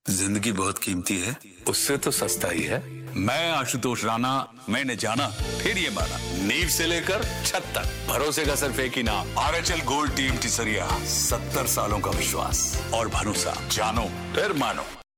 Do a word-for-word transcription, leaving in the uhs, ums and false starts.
जिंदगी बहुत कीमती है, उससे तो सस्ता ही है। मैं आशुतोष राणा, मैंने जाना फिर ये माना, नींव से लेकर छत तक भरोसे का सिर्फ एक ही नाम, R H L gold team टिसरिया। सत्तर सालों का विश्वास और भरोसा, जानो फिर मानो।